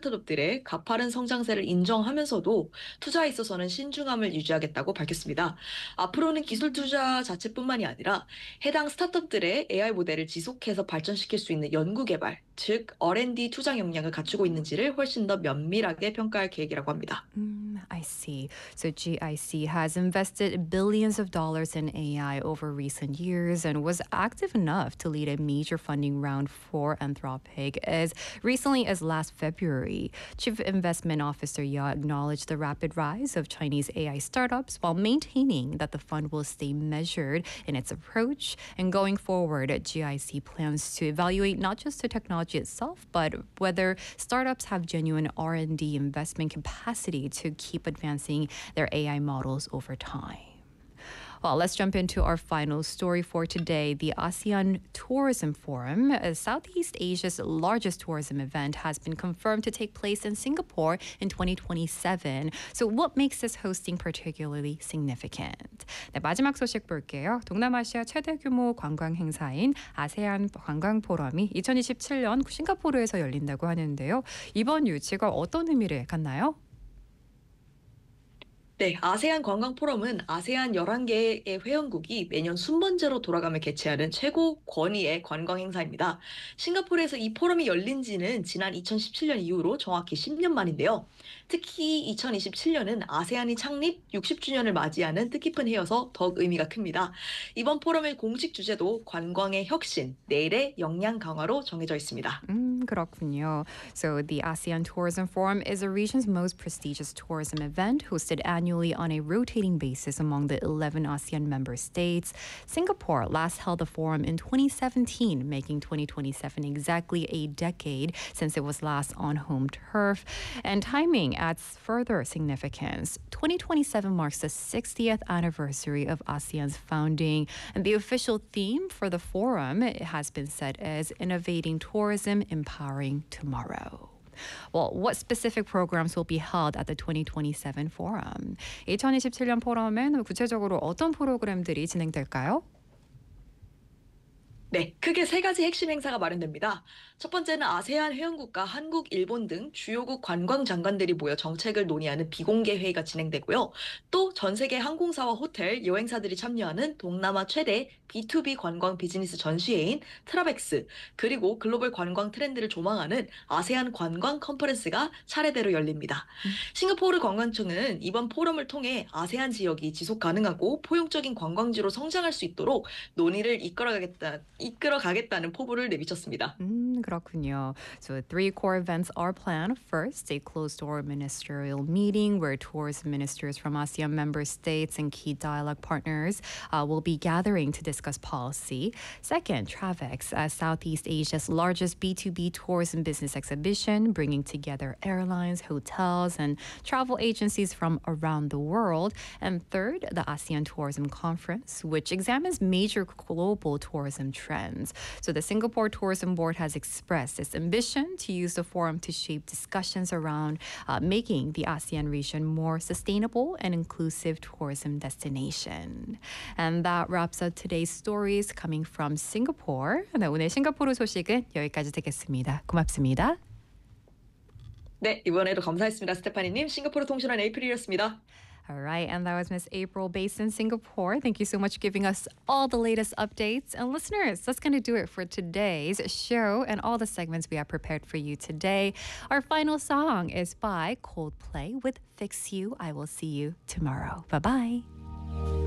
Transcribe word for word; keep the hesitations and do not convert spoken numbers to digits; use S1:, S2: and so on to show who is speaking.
S1: 스타트업들의 가파른 성장세를 인정하면서도 투자에 있어서는 신중함을 유지하겠다고 밝혔습니다. 앞으로는 기술 투자 자체뿐만이 아니라 해당 스타트업들의 에이아이 모델을 지속해서 발전시킬 수 있는 연구 개발, 즉 알앤디 투자 역량을 갖추고 있는지를 훨씬 더 면밀하게 평가할 계획이라고 합니다.
S2: Mm, I see. So G I C has invested billions of dollars in A I over recent years and was active enough to lead a major funding round for Anthropic as recently as last February. Chief Investment Officer Ya acknowledged the rapid rise of Chinese A I startups while maintaining that the fund will stay measured in its approach. And going forward, G I C plans to evaluate not just the technology itself, but whether startups have genuine R and D investment capacity to keep advancing their A I models over time. Well, let's jump into our final story for today. The ASEAN Tourism Forum, uh, Southeast Asia's largest tourism event, has been confirmed to take place in Singapore in twenty twenty-seven. So what makes this hosting particularly significant? 네, 마지막 소식 볼게요. 동남아시아 최대 규모 관광 행사인 아세안 관광 포럼이 이천이십칠 년 싱가포르에서 열린다고 하는데요. 이번 유치가 어떤 의미를 갖나요?
S1: 네, 아세안 관광 포럼은 아세안 열한 개의 회원국이 매년 순번제로 돌아가며 개최하는 최고 권위의 관광 행사입니다. 싱가포르에서 이 포럼이 열린 지는 지난 이천십칠 년 이후로 정확히 십 년 만인데요. 특히 이천이십칠 년은 아세안이 창립 육십 주년을 맞이하는 뜻깊은 해여서 더욱 의미가 큽니다. 이번 포럼의 공식 주제도 관광의 혁신, 내일의 역량 강화로 정해져 있습니다.
S2: 음, 그렇군요. So the ASEAN Tourism Forum is the region's most prestigious tourism event hosted annually on a rotating basis among the eleven ASEAN member states. Singapore last held the forum in twenty seventeen, making twenty twenty-seven exactly a decade since it was last on home turf. And timing adds further significance. twenty twenty-seven marks the sixtieth anniversary of ASEAN's founding, and the official theme for the forum has been set as Innovating Tourism, Empowering Tomorrow. Well, what specific programs will be held at the twenty twenty-seven forum? 이천이십칠 년 포럼엔 구체적으로 어떤 프로그램들이 진행될까요?
S1: 네, 크게 세 가지 핵심 행사가 마련됩니다. 첫 번째는 아세안 회원국과 한국, 일본 등 주요국 관광 장관들이 모여 정책을 논의하는 비공개 회의가 진행되고요. 또 전 세계 항공사와 호텔, 여행사들이 참여하는 동남아 최대 비투비 관광 비즈니스 전시회인 트라벡스, 그리고 글로벌 관광 트렌드를 조망하는 아세안 관광 컨퍼런스가 차례대로 열립니다. 싱가포르 관광청은 이번 포럼을 통해 아세안 지역이 지속 가능하고 포용적인 관광지로 성장할 수 있도록 논의를 이끌어가겠다. 이끌어가겠다는 포부를 내비쳤습니다.
S2: 음, 그렇군요. So three core events are planned. First, a closed-door ministerial meeting where tourism ministers from ASEAN member states and key dialogue partners uh, will be gathering to discuss policy. Second, TRAVEX, uh, Southeast Asia's largest B two B tourism business exhibition, bringing together airlines, hotels, and travel agencies from around the world. And third, the ASEAN Tourism Conference, which examines major global tourism trends. So the Singapore Tourism Board has expressed its ambition to use the forum to shape discussions around uh, making the ASEAN region more sustainable and inclusive tourism destination. And that wraps up today's stories coming from Singapore. 네, 오늘 싱가포르 소식은 여기까지 듣겠습니다. 고맙습니다.
S1: 네, 이번에도 감사했습니다. 스테파니님, 싱가포르 통신원 에이프릴이었습니다.
S2: All right, and that was Miss April based in Singapore. Thank you so much for giving us all the latest updates. And listeners, that's going to do it for today's show and all the segments we have prepared for you today. Our final song is by Coldplay with Fix You. I will see you tomorrow. Bye-bye.